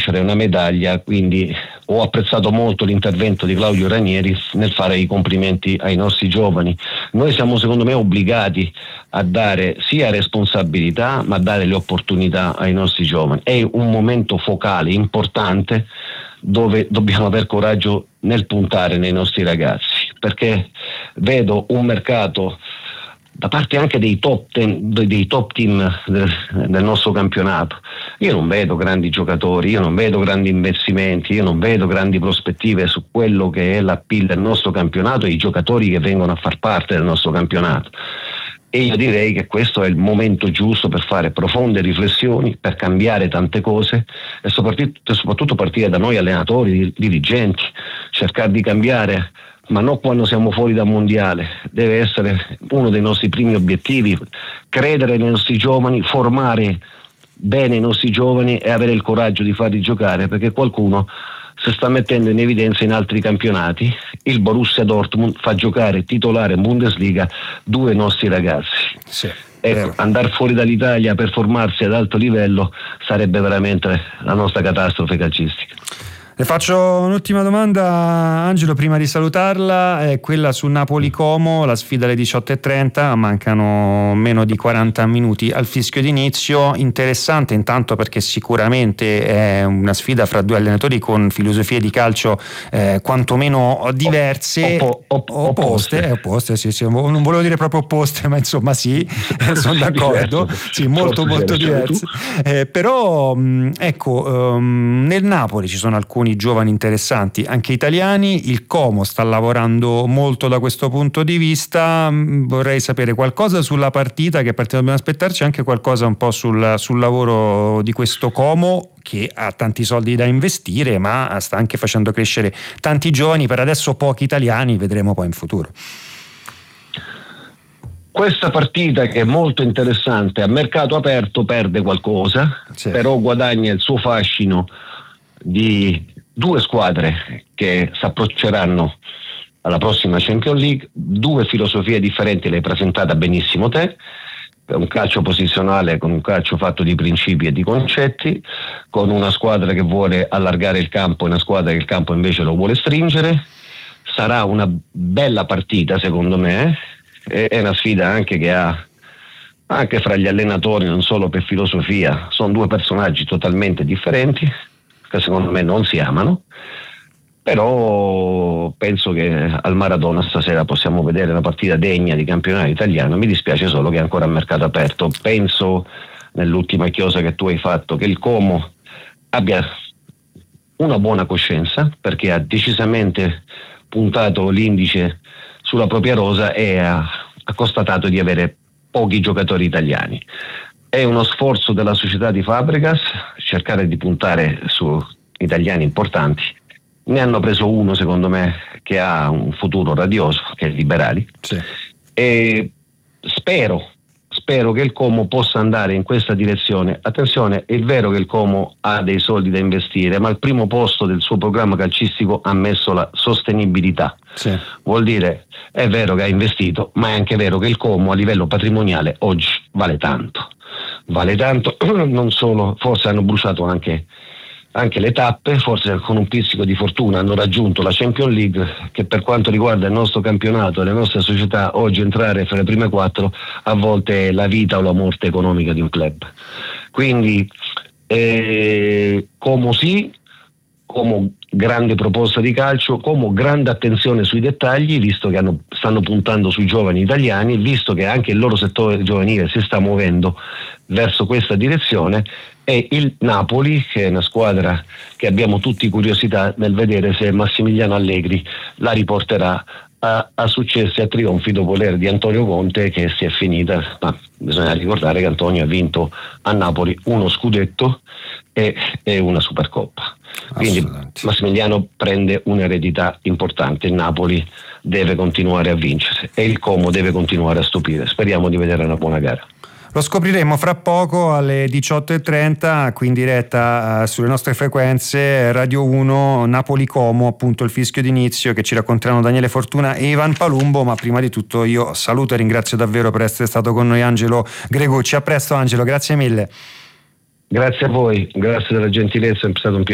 vincere una medaglia, quindi ho apprezzato molto l'intervento di Claudio Ranieri nel fare i complimenti ai nostri giovani. Noi siamo, secondo me, obbligati a dare sia responsabilità, ma a dare le opportunità ai nostri giovani. È un momento focale, importante, dove dobbiamo aver coraggio nel puntare nei nostri ragazzi, perché vedo un mercato da parte anche dei top team del nostro campionato. Io non vedo grandi giocatori, io non vedo grandi investimenti, io non vedo grandi prospettive su quello che è l'appeal del nostro campionato e i giocatori che vengono a far parte del nostro campionato. E io direi che questo è il momento giusto per fare profonde riflessioni, per cambiare tante cose e soprattutto partire da noi allenatori, dirigenti, cercare di cambiare, ma non quando siamo fuori dal mondiale. Deve essere uno dei nostri primi obiettivi, credere nei nostri giovani, formare bene i nostri giovani e avere il coraggio di farli giocare, perché qualcuno si sta mettendo in evidenza in altri campionati. Il Borussia Dortmund fa giocare titolare in Bundesliga 2 nostri ragazzi. Sì, ecco, andare fuori dall'Italia per formarsi ad alto livello sarebbe veramente la nostra catastrofe calcistica. Le faccio un'ultima domanda, Angelo, prima di salutarla, è quella su Napoli-Como, la sfida alle 18:30, mancano meno di 40 minuti al fischio d'inizio. Interessante intanto perché sicuramente è una sfida fra due allenatori con filosofie di calcio quantomeno diverse, opposte, sì, non volevo dire proprio opposte, ma insomma sì, sono d'accordo, sì, molto diverse, però ecco, nel Napoli ci sono alcuni giovani interessanti, anche italiani. Il Como sta lavorando molto da questo punto di vista. Vorrei sapere qualcosa sulla partita, che partita dobbiamo aspettarci, anche qualcosa un po' sul lavoro di questo Como, che ha tanti soldi da investire ma sta anche facendo crescere tanti giovani, per adesso pochi italiani, vedremo poi in futuro. Questa partita, che è molto interessante, a mercato aperto perde qualcosa, sì, però guadagna il suo fascino di 2 squadre che si approcceranno alla prossima Champions League, 2 filosofie differenti, l'hai presentata benissimo te, un calcio posizionale con un calcio fatto di principi e di concetti, con una squadra che vuole allargare il campo e una squadra che il campo invece lo vuole stringere. Sarà una bella partita, secondo me, è una sfida anche che ha, anche fra gli allenatori, non solo per filosofia, sono 2 personaggi totalmente differenti che secondo me non si amano, però penso che al Maradona stasera possiamo vedere una partita degna di campionato italiano. Mi dispiace solo che è ancora a mercato aperto. Penso, nell'ultima chiosa che tu hai fatto, che il Como abbia una buona coscienza, perché ha decisamente puntato l'indice sulla propria rosa e ha constatato di avere pochi giocatori italiani. È uno sforzo della società di Fabregas cercare di puntare su italiani importanti. Ne hanno preso uno, secondo me, che ha un futuro radioso, che è Liberali. Sì. E spero che il Como possa andare in questa direzione. Attenzione, è vero che il Como ha dei soldi da investire, ma al primo posto del suo programma calcistico ha messo la sostenibilità. Sì. Vuol dire, è vero che ha investito, ma è anche vero che il Como a livello patrimoniale oggi vale tanto, non solo, forse hanno bruciato anche le tappe, forse con un pizzico di fortuna hanno raggiunto la Champions League, che per quanto riguarda il nostro campionato e le nostre società, oggi entrare fra le prime 4 a volte è la vita o la morte economica di un club. Quindi Como sì, Como grande proposta di calcio, Como grande attenzione sui dettagli, visto che stanno puntando sui giovani italiani, visto che anche il loro settore giovanile si sta muovendo verso questa direzione, e il Napoli, che è una squadra che abbiamo tutti curiosità nel vedere se Massimiliano Allegri la riporterà a successi e a trionfi dopo l'era di Antonio Conte, che si è finita, ma bisogna ricordare che Antonio ha vinto a Napoli uno scudetto e una Supercoppa. Quindi Massimiliano prende un'eredità importante. Il Napoli deve continuare a vincere e il Como deve continuare a stupire. Speriamo di vedere una buona gara. Lo scopriremo fra poco alle 18:30 qui in diretta sulle nostre frequenze Radio 1 Napoli-Como, appunto il fischio d'inizio, che ci racconteranno Daniele Fortuna e Ivan Palumbo. Ma prima di tutto io saluto e ringrazio davvero per essere stato con noi Angelo Gregucci. A presto Angelo, grazie mille. Grazie a voi, grazie della gentilezza, è stato un piacere.